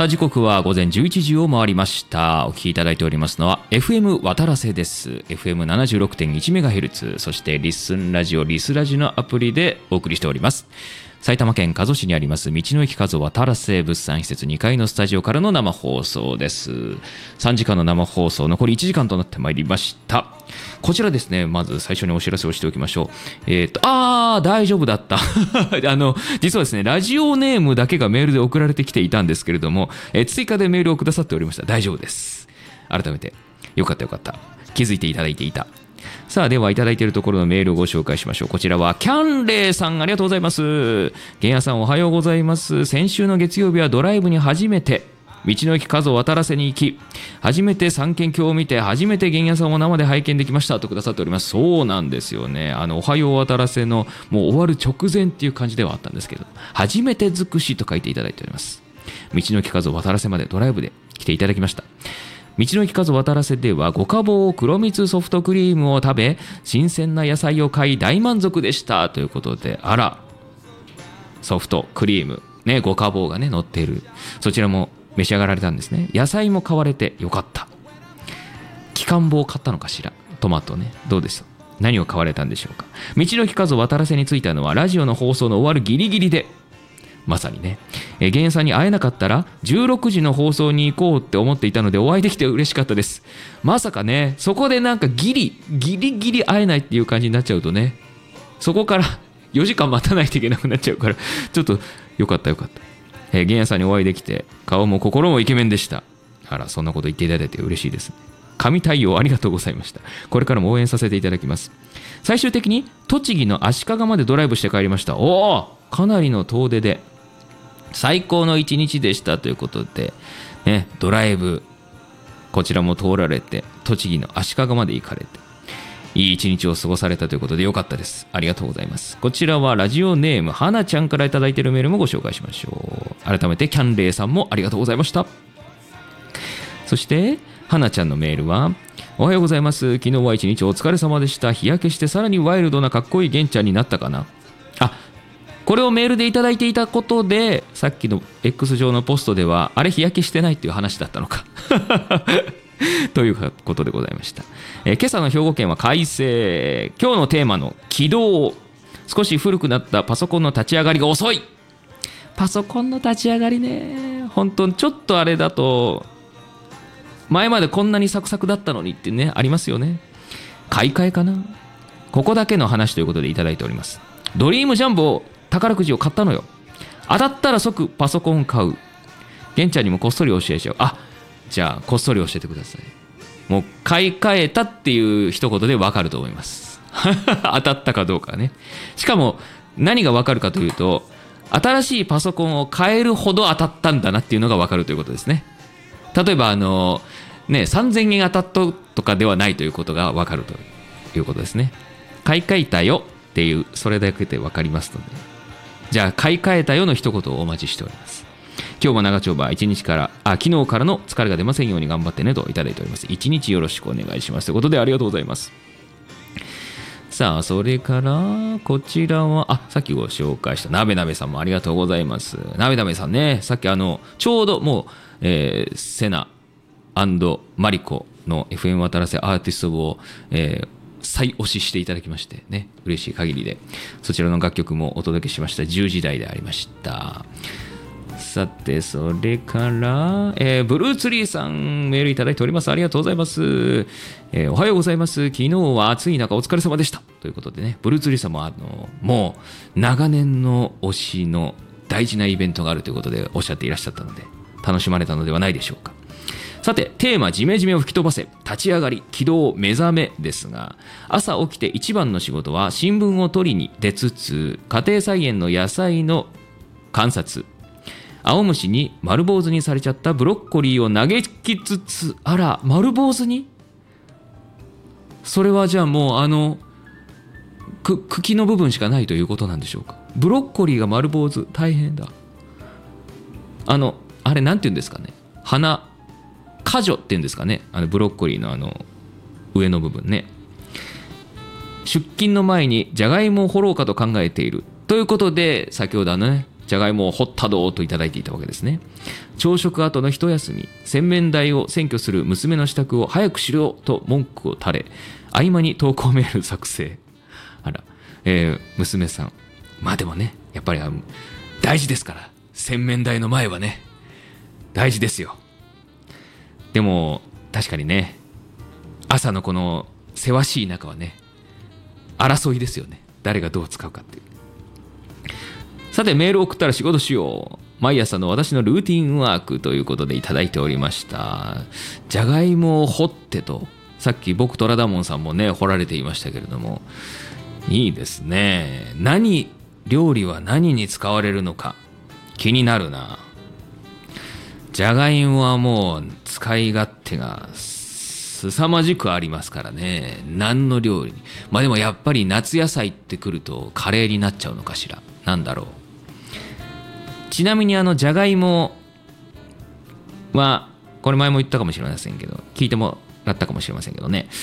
さあ時刻は午前11時を回りました。お聞きいただいておりますのは FM 渡良瀬です。 FM76.1MHz、 そしてリッスンラジオ、リスラジのアプリでお送りしております。埼玉県加須市にあります道の駅加須渡良瀬物産施設2階のスタジオからの生放送です。3時間の生放送、残り1時間となってまいりました。こちらですね、まず最初にお知らせをしておきましょう。大丈夫だった実はですね、ラジオネームだけがメールで送られてきていたんですけれども、追加でメールをくださっておりました。大丈夫です。改めてよかったよかった、気づいていただいていた。さあではいただいているところのメールをご紹介しましょう。こちらはキャンレイさん、ありがとうございます。玄也さんおはようございます。先週の月曜日はドライブに初めて道の駅加須渡良瀬に行き、初めて三県境を見て、初めて玄也さんを生で拝見できましたとくださっております。そうなんですよね。おはよう渡良瀬のもう終わる直前っていう感じではあったんですけど、初めて尽くしと書いていただいております。道の駅加須渡良瀬までドライブで来ていただきました。道の駅加須渡良瀬では五家宝黒蜜ソフトクリームを食べ、新鮮な野菜を買い大満足でしたということで、あら、ソフトクリームね、五家宝がね乗っている、そちらも召し上がられたんですね。野菜も買われてよかった。期間棒を買ったのかしら。トマトね、どうでした、何を買われたんでしょうか。道の駅加須渡良瀬に着いたのはラジオの放送の終わるギリギリで、まさにね、玄也さんに会えなかったら16時の放送に行こうって思っていたので、お会いできて嬉しかったです。まさかね、そこでなんかギリギリ会えないっていう感じになっちゃうとね、そこから4時間待たないといけなくなっちゃうから、ちょっとよかったよかった。玄也さんにお会いできて、顔も心もイケメンでした。あら、そんなこと言っていただいて嬉しいですね。神対応ありがとうございました。これからも応援させていただきます。最終的に栃木の足利までドライブして帰りました。おお、かなりの遠出で最高の一日でしたということで、ね、ドライブこちらも通られて、栃木の足利まで行かれて、いい一日を過ごされたということでよかったです。ありがとうございます。こちらはラジオネームはなちゃんからいただいているメールもご紹介しましょう。改めてキャンレイさんもありがとうございました。そしてはなちゃんのメールは、おはようございます。昨日は一日お疲れ様でした。日焼けしてさらにワイルドなかっこいい玄ちゃんになったかな。これをメールでいただいていたことで、さっきの X 上のポストではあれ日焼けしてないっていう話だったのかということでございました。今朝の兵庫県は快晴。今日のテーマの起動。少し古くなったパソコンの立ち上がりが遅い。パソコンの立ち上がりね、本当ちょっとあれだと、前までこんなにサクサクだったのにってね、ありますよね。買い替えかな。ここだけの話ということでいただいております。ドリームジャンボ宝くじを買ったのよ。当たったら即パソコン買う。玄ちゃんにもこっそり教えちゃう。じゃあこっそり教えてください。もう買い替えたっていう一言で分かると思います当たったかどうかね。しかも何が分かるかというと、新しいパソコンを買えるほど当たったんだなっていうのが分かるということですね。例えば3000円当たったとかではないということが分かるということですね。買い替えたよっていう、それだけで分かりますので、じゃあ買い替えたよの一言をお待ちしております。今日も長丁場、昨日からの疲れが出ませんように頑張ってねといただいております。一日よろしくお願いしますということで、ありがとうございます。さあそれからこちらはさっきご紹介したなべなべさんもありがとうございます。なべなべさんね、さっきちょうどもう、セナ&マリコの FM 渡良瀬アーティストを、再推ししていただきましてね、嬉しい限りで、そちらの楽曲もお届けしました。10時台でありました。さてそれから、ブルーツリーさんメールいただいております。ありがとうございます。おはようございます。昨日は暑い中お疲れ様でしたということでね、ブルーツリーさんももう長年の推しの大事なイベントがあるということでおっしゃっていらっしゃったので、楽しまれたのではないでしょうか。さてテーマ、ジメジメを吹き飛ばせ、立ち上がり、起動、目覚めですが、朝起きて一番の仕事は新聞を取りに出つつ、家庭菜園の野菜の観察、青虫に丸坊主にされちゃったブロッコリーを嘆きつつ、あら丸坊主に、それはじゃあもう茎の部分しかないということなんでしょうか。ブロッコリーが丸坊主、大変だ。あれなんて言うんですかね、果樹っていうんですかね、ブロッコリーの上の部分ね。出勤の前にじゃがいもを掘ろうかと考えているということで、先ほどじゃがいもを掘ったどーといただいていたわけですね。朝食後の一休み、洗面台を占拠する娘の支度を早くしろと文句を垂れ、合間に投稿メール作成。あら、娘さん。まあでもね、やっぱり大事ですから、洗面台の前はね、大事ですよ。でも確かにね、朝のこのせわしい中はね、争いですよね。誰がどう使うかっていう。さて、メールを送ったら仕事しよう。毎朝の私のルーティンワークということでいただいておりました。じゃがいもを掘ってと、さっき僕トラダモンさんもね掘られていましたけれども、いいですね。料理は何に使われるのか気になるな。じゃがいもはもう使い勝手が凄まじくありますからね。何の料理に。まあでもやっぱり夏野菜ってくるとカレーになっちゃうのかしら。なんだろう。ちなみにじゃがいもは、これ前も言ったかもしれませんけど、聞いてもらったかもしれませんけどね。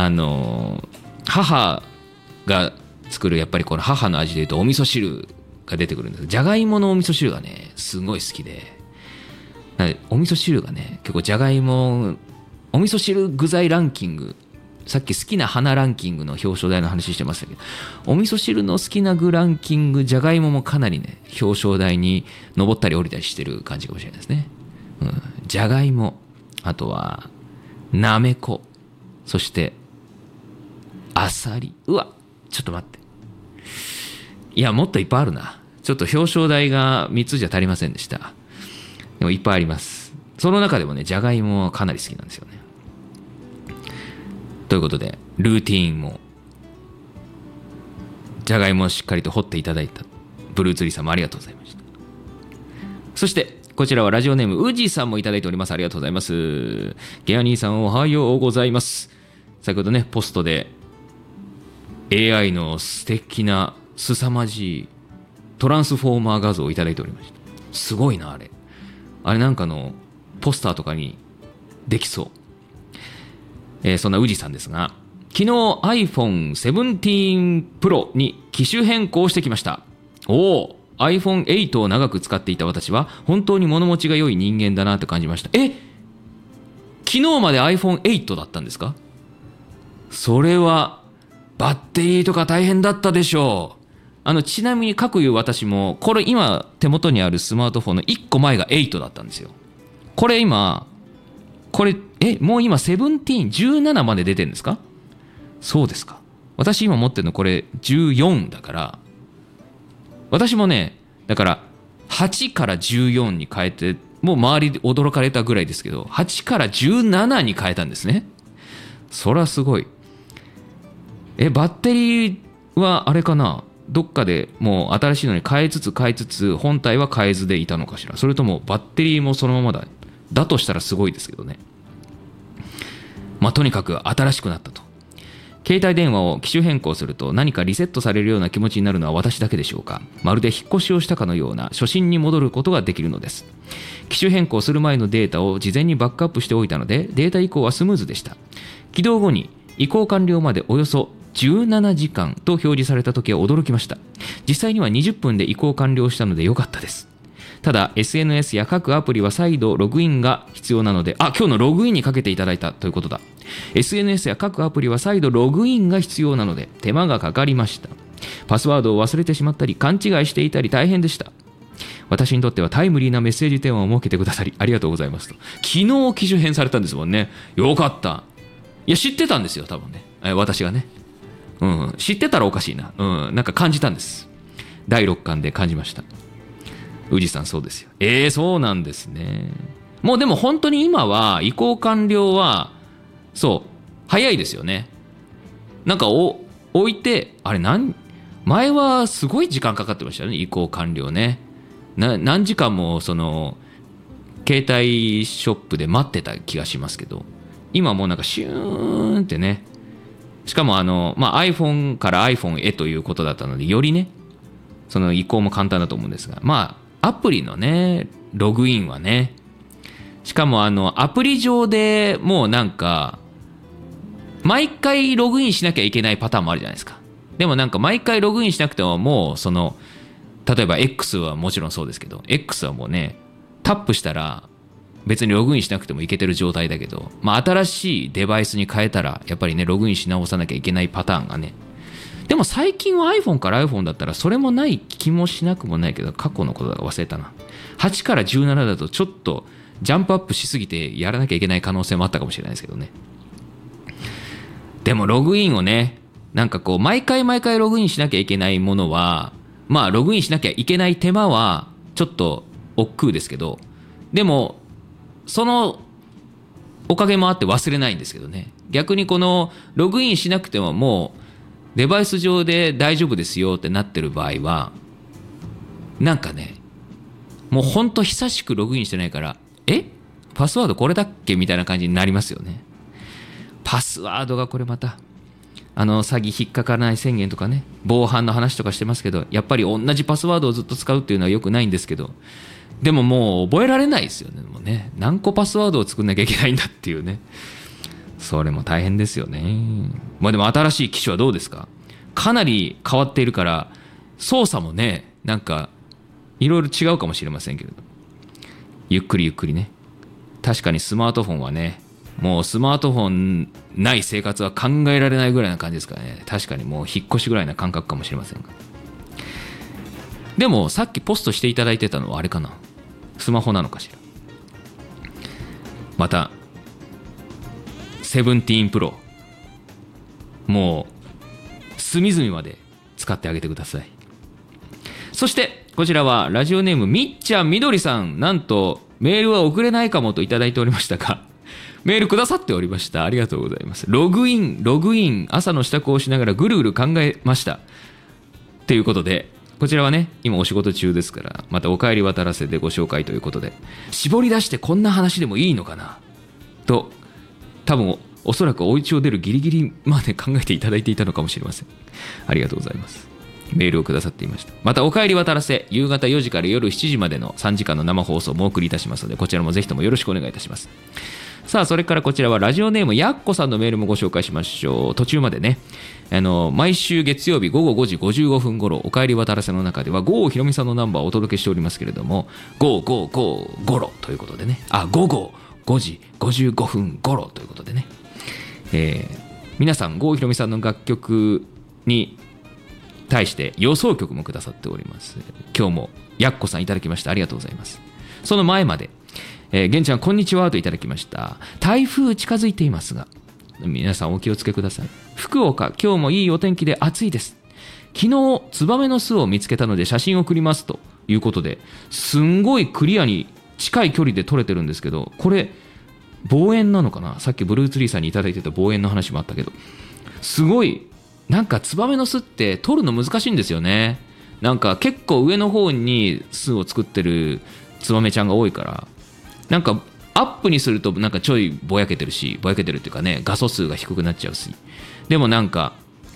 母が作るやっぱりこの母の味でいうとお味噌汁が出てくるんです。じゃがいものお味噌汁がね、すごい好きで。お味噌汁がね、結構じゃがいも、お味噌汁具材ランキング、さっき好きな花ランキングの表彰台の話してましたけど、お味噌汁の好きな具ランキング、じゃがいももかなりね、表彰台に上ったり降りたりしてる感じかもしれないですね。じゃがいも、あとはなめこ、そしてあさり。うわ、ちょっと待って。いや、もっといっぱいあるな。ちょっと表彰台が3つじゃ足りませんでした。でもいっぱいあります。その中でもね、じゃがいもはかなり好きなんですよね。ということで、ルーティーンもじゃがいもをしっかりと掘っていただいたブルーツリーさんもありがとうございました。そしてこちらはラジオネームウジさんもいただいております。ありがとうございます。ゲア兄さんおはようございます。先ほどね、ポストで AI の素敵な凄まじいトランスフォーマー画像をいただいておりました。すごいな、あれなんかのポスターとかにできそう。そんなウジさんですが、昨日 iPhone 17 Pro に機種変更してきました。iPhone 8を長く使っていた私は本当に物持ちが良い人間だなと感じました。昨日まで iPhone 8だったんですか？それはバッテリーとか大変だったでしょう。ちなみに各いう私もこれ今手元にあるスマートフォンの1個前が8だったんですよ。もう今17まで出てるんですか？そうですか。私今持ってるのこれ14だから、私もね、だから8から14に変えて、もう周りで驚かれたぐらいですけど、8から17に変えたんですね。そりゃすごい。バッテリーはあれかな、どっかでもう新しいのに変えつつ本体は変えずでいたのかしら。それともバッテリーもそのままだとしたらすごいですけどね。とにかく新しくなったと。携帯電話を機種変更すると何かリセットされるような気持ちになるのは私だけでしょうか。まるで引っ越しをしたかのような初心に戻ることができるのです。機種変更する前のデータを事前にバックアップしておいたので、データ移行はスムーズでした。起動後に移行完了までおよそ17時間と表示された時は驚きました。実際には20分で移行完了したので良かったです。ただ SNS や各アプリは再度ログインが必要なので、今日のログインにかけていただいたということだ。 SNS や各アプリは再度ログインが必要なので手間がかかりました。パスワードを忘れてしまったり勘違いしていたり大変でした。私にとってはタイムリーなメッセージ電話を設けてくださりありがとうございますと。昨日機種変されたんですもんね。よかった。いや知ってたんですよ多分ね、私がね、知ってたらおかしいな、なんか感じたんです。第6巻で感じました。宇治さんそうですよ。そうなんですね。もうでも本当に今は移行完了はそう早いですよね。なんか置いて前はすごい時間かかってましたよね、移行完了ね。何時間もその携帯ショップで待ってた気がしますけど、今もうなんかシューンってね。しかもiPhone から iPhone へということだったので、よりねその移行も簡単だと思うんですが、アプリのねログインはね、しかもアプリ上でもうなんか毎回ログインしなきゃいけないパターンもあるじゃないですか。でもなんか毎回ログインしなくてももうその例えば X はもちろんそうですけど、 X はもうね、タップしたら別にログインしなくてもいけてる状態だけど、新しいデバイスに変えたらやっぱりね、ログインし直さなきゃいけないパターンがね。でも最近は iPhone から iPhone だったらそれもない気もしなくもないけど、過去のことだから忘れたな。8から17だとちょっとジャンプアップしすぎてやらなきゃいけない可能性もあったかもしれないですけどね。でもログインをね、なんかこう毎回ログインしなきゃいけないものは、ログインしなきゃいけない手間はちょっと億劫ですけど、でもそのおかげもあって忘れないんですけどね。逆にこのログインしなくてももうデバイス上で大丈夫ですよってなってる場合は、なんかね、もうほんと久しくログインしてないから、パスワードこれだっけみたいな感じになりますよね。パスワードがこれまた詐欺引っかからない宣言とかね、防犯の話とかしてますけど、やっぱり同じパスワードをずっと使うっていうのは良くないんですけど、でももう覚えられないですよね。もうね、何個パスワードを作んなきゃいけないんだっていうね、それも大変ですよね。でも新しい機種はどうですか？かなり変わっているから操作もね、なんかいろいろ違うかもしれませんけれど、ゆっくりね。確かにスマートフォンはね、もうスマートフォンない生活は考えられないぐらいな感じですからね。確かにもう引っ越しぐらいな感覚かもしれませんが、でもさっきポストしていただいてたのはあれかな、スマホなのかしら。また17 Pro もう隅々まで使ってあげてください。そしてこちらはラジオネームみっちゃんみどりさん、なんとメールは送れないかもといただいておりましたが、メールくださっておりました。ありがとうございます。ログイン朝の支度をしながらぐるぐる考えましたということで、こちらはね、今お仕事中ですから、またお帰り渡らせでご紹介ということで、絞り出してこんな話でもいいのかなと、多分おそらくお家を出るギリギリまで考えていただいていたのかもしれません。ありがとうございます。メールをくださっていました。またお帰り渡らせ、夕方4時から夜7時までの3時間の生放送もお送りいたしますので、こちらもぜひともよろしくお願いいたします。さあ、それからこちらはラジオネームやっこさんのメールもご紹介しましょう。途中までね、毎週月曜日午後5時55分頃、お帰り渡らせの中では郷ひろみさんのナンバーをお届けしておりますけれども、555ゴロということでね、午後5時55分頃ということでね、皆さん郷ひろみさんの楽曲に対して予想曲もくださっております。今日もやっこさんいただきましてありがとうございます。その前まで、玄ちゃんこんにちはといただきました。台風近づいていますが皆さんお気をつけください。福岡今日もいいお天気で暑いです。昨日ツバメの巣を見つけたので写真を送りますということで、すんごいクリアに近い距離で撮れてるんですけど、これ望遠なのかな。さっきブルーツリーさんにいただいてた望遠の話もあったけど、すごいなんかツバメの巣って撮るの難しいんですよね。なんか結構上の方に巣を作ってるツバメちゃんが多いから、なんかアップにするとなんかちょいぼやけてるっていうかね、画素数が低くなっちゃうし、でもなんか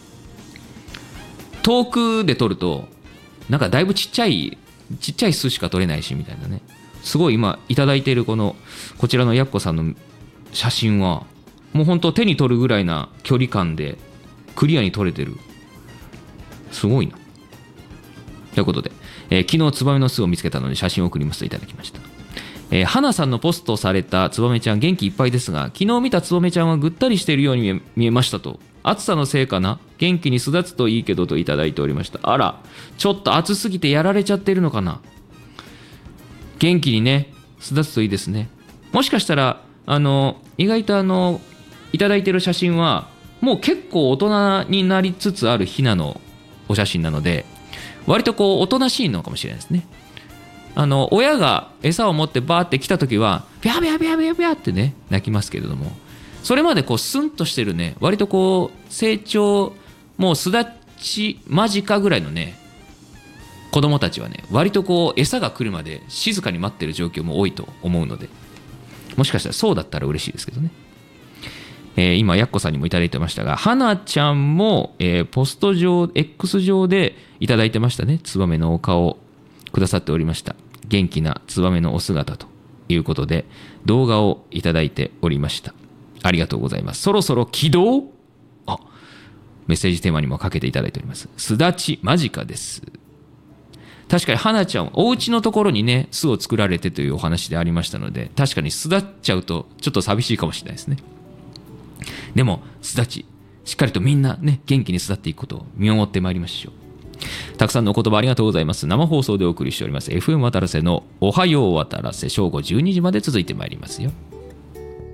遠くで撮るとなんかだいぶちっちゃい巣しか撮れないしみたいなね。すごい今いただいているこちらのやっこさんの写真はもう本当手に取るぐらいな距離感でクリアに撮れてる。すごいな。ということで、昨日ツバメの巣を見つけたので写真を送りますといただきました。花さんのポストされたツバメちゃん元気いっぱいですが、昨日見たツバメちゃんはぐったりしているように見えましたと。暑さのせいかな、元気に巣立つといいけどといただいておりました。あら、ちょっと暑すぎてやられちゃってるのかな。元気にね巣立つといいですね。もしかしたら意外といただいてる写真はもう結構大人になりつつあるヒナのお写真なので、割とおとなしいのかもしれないですね。親が餌を持ってバーって来た時はビャビャビャビャビャってね鳴きますけれども、それまでスンとしてるね、割と成長もう巣立ち間近ぐらいのね子供たちはね、割と餌が来るまで静かに待ってる状況も多いと思うので、もしかしたらそうだったら嬉しいですけどね。今やっこさんにもいただいてましたが、はなちゃんも、ポスト上 X 上でいただいてましたね。ツバメのお顔をくださっておりました。元気なツバメのお姿ということで動画をいただいておりました。ありがとうございます。そろそろ起動。メッセージテーマにもかけていただいております。巣立ち間近です。 確かに花ちゃんお家のところにね巣を作られてというお話でありましたので、確かに巣立っちゃうとちょっと寂しいかもしれないですね。でも巣立ちしっかりとみんなね元気に巣立っていくことを見守ってまいりましょう。たくさんのお言葉ありがとうございます。生放送でお送りしております FM 渡良瀬のおはよう渡良瀬、正午12時まで続いてまいりますよ。